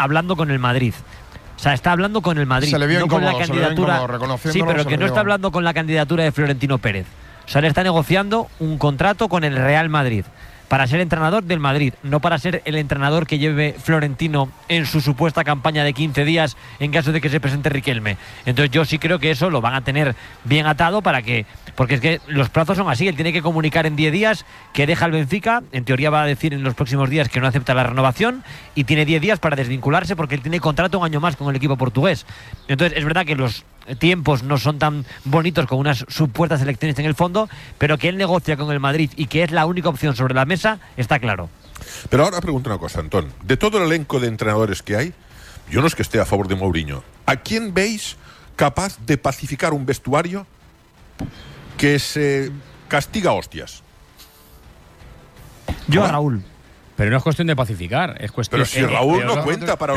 hablando con el Madrid. O sea, está hablando con el Madrid, se le vio no incómodo, con la candidatura. Sí, pero que no está hablando con la candidatura de Florentino Pérez. O sea, le está negociando un contrato con el Real Madrid para ser entrenador del Madrid, no para ser el entrenador que lleve Florentino en su supuesta campaña de 15 días en caso de que se presente Riquelme. Entonces yo sí creo que eso lo van a tener bien atado porque es que los plazos son así. Él tiene que comunicar en 10 días que deja el Benfica, en teoría va a decir en los próximos días que no acepta la renovación, y tiene 10 días para desvincularse porque él tiene contrato un año más con el equipo portugués. Entonces es verdad que los tiempos no son tan bonitos con unas supuestas elecciones en el fondo, pero que él negocia con el Madrid y que es la única opción sobre la mesa, está claro. Pero ahora pregunto una cosa, Antón. De todo el elenco de entrenadores que hay, yo no es que esté a favor de Mourinho. ¿A quién veis capaz de pacificar un vestuario que se castiga a hostias? Yo a Raúl. Pero no es cuestión de pacificar, es cuestión. Pero si Raúl no cuenta pero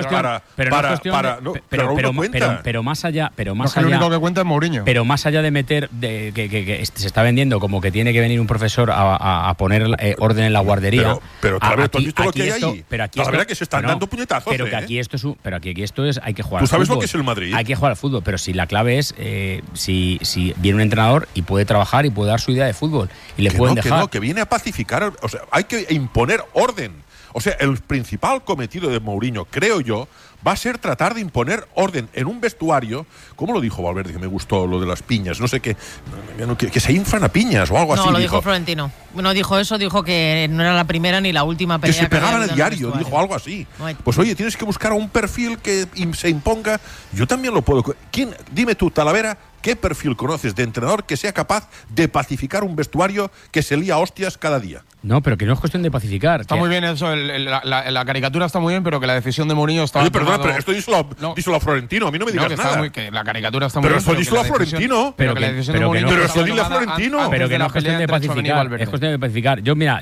más allá, el único que cuenta es Mourinho. Pero más allá de meter, que se está vendiendo como que tiene que venir un profesor a poner orden en la guardería. Pero ¿tú has visto lo que hay ahí? La verdad que se están dando puñetazos. Pero que aquí esto es, hay que jugar. ¿Tú sabes lo que es el Madrid? Hay que jugar al fútbol, pero si la clave es si viene un entrenador y puede trabajar y puede dar su idea de fútbol y le pueden dejar. Que viene a pacificar, o sea, hay que imponer orden. O sea, el principal cometido de Mourinho, creo yo, va a ser tratar de imponer orden en un vestuario, como lo dijo Valverde, que me gustó lo de las piñas, no sé qué, que se inflan a piñas o algo así. No, lo dijo Florentino. No dijo eso, dijo que no era la primera ni la última pelea. Que se pegaban a diario, dijo algo así. Pues oye, tienes que buscar a un perfil que se imponga. Yo también lo puedo. Dime tú, Talavera, ¿qué perfil conoces de entrenador que sea capaz de pacificar un vestuario que se lía a hostias cada día? No, pero que no es cuestión de pacificar. Está muy bien eso, la caricatura está muy bien, pero que la decisión de Mourinho está... Oye, perdona, pero esto díselo a Florentino, a mí no me digas nada. Que la caricatura está muy bien. Pero esto díselo a Florentino. Pero esto dile a Florentino. Pero que no es cuestión de pacificar. Es cuestión de pacificar.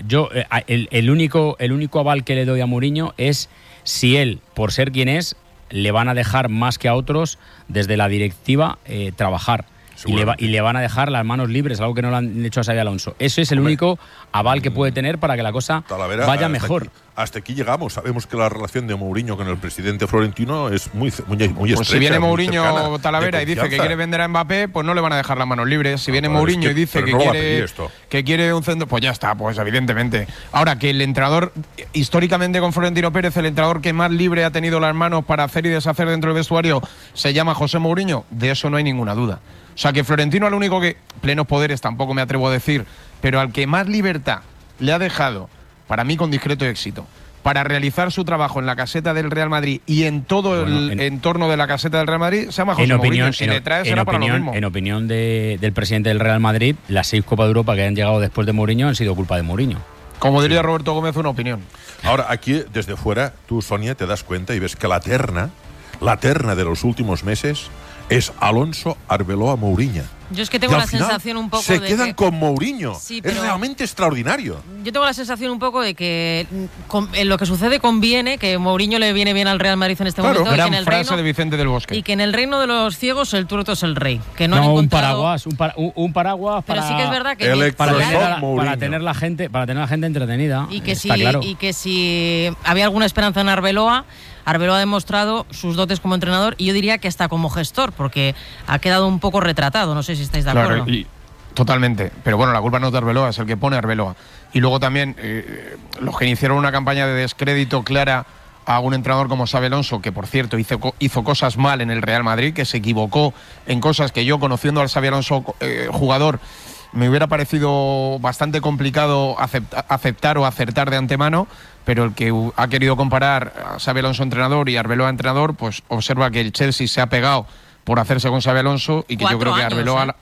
El único aval que le doy a Mourinho es si él, por ser quien es, le van a dejar más que a otros desde la directiva trabajar. Y le van a dejar las manos libres, algo que no le han hecho a Xabi Alonso. Eso es el único aval que puede tener para que la cosa vaya mejor. Hasta aquí llegamos. Sabemos que la relación de Mourinho con el presidente Florentino es muy estrecha. Pues si viene Mourinho, Talavera, y dice que quiere vender a Mbappé, pues no le van a dejar las manos libres. Si viene Mourinho y dice que quiere un centro, pues ya está, pues evidentemente. Ahora, que el entrenador, históricamente con Florentino Pérez, el entrenador que más libre ha tenido las manos para hacer y deshacer dentro del vestuario se llama José Mourinho, de eso no hay ninguna duda. O sea, que Florentino al único que, plenos poderes tampoco me atrevo a decir, pero al que más libertad le ha dejado, para mí con discreto éxito, para realizar su trabajo en la caseta del Real Madrid y en todo el entorno de la caseta del Real Madrid, se llama José Mourinho. Si le trae será para lo mismo. En opinión del presidente del Real Madrid, las 6 Copas de Europa que han llegado después de Mourinho han sido culpa de Mourinho. Como diría Roberto Gómez, una opinión. Ahora, aquí, desde fuera, tú, Sonia, te das cuenta y ves que la terna de los últimos meses es Alonso, Arbeloa, Mourinho. Yo es que tengo la sensación un poco de que se quedan con Mourinho. Sí, es realmente extraordinario. Yo tengo la sensación un poco de que en lo que sucede conviene, que Mourinho le viene bien al Real Madrid en este momento. Gran y que en el frase de Vicente del Bosque. Y que en el reino de los ciegos el tuerto es el rey. Que no, un paraguas, un paraguas pero para, sí que es verdad que para tener la gente entretenida. Y que está claro. Y que si había alguna esperanza en Arbeloa ha demostrado sus dotes como entrenador y yo diría que hasta como gestor, porque ha quedado un poco retratado. No sé si estáis de acuerdo. Totalmente. Pero bueno, la culpa no es de Arbeloa, es el que pone Arbeloa. Y luego también los que iniciaron una campaña de descrédito clara a un entrenador como Xabi Alonso, que por cierto hizo cosas mal en el Real Madrid, que se equivocó en cosas que yo, conociendo al Xabi Alonso jugador, me hubiera parecido bastante complicado aceptar o acertar de antemano, pero el que ha querido comparar a Xabi Alonso entrenador y Arbeloa entrenador, pues observa que el Chelsea se ha pegado por hacerse con Xabi Alonso y que yo creo que Arbeloa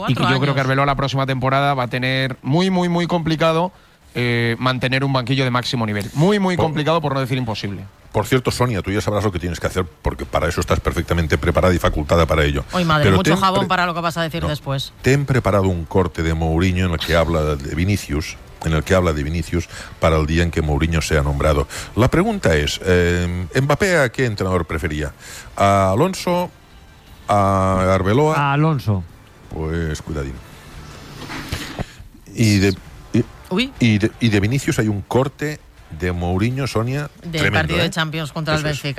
la próxima temporada va a tener muy complicado mantener un banquillo de máximo nivel. Muy complicado, por no decir imposible. Por cierto, Sonia, tú ya sabrás lo que tienes que hacer, porque para eso estás perfectamente preparada y facultada para ello. Hoy, madre, pero mucho jabón para lo que vas a decir después. Te he preparado un corte de Mourinho en el que habla de Vinicius, para el día en que Mourinho sea nombrado. La pregunta es, ¿Mbappé a qué entrenador prefería? ¿A Alonso? ¿A Arbeloa? A Alonso. Pues cuidadín. Y de Vinicius hay un corte de Mourinho, Sonia, del partido de Champions contra el Benfica.